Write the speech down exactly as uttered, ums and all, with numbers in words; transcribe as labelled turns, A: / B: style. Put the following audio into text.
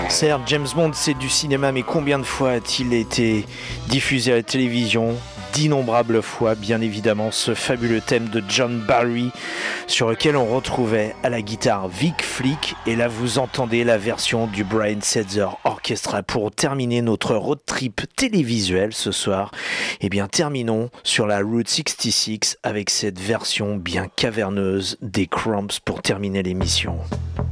A: Certes, James Bond, c'est du cinéma, mais combien de fois a-t-il été diffusé à la télévision ? D'innombrables fois, bien évidemment, ce fabuleux thème de John Barry, sur lequel on retrouvait à la guitare Vic Flick, et là vous entendez la version du Brian Setzer Orchestra. Pour terminer notre road trip télévisuel ce soir, eh bien terminons sur la Route soixante-six avec cette version bien caverneuse des Cramps pour terminer l'émission.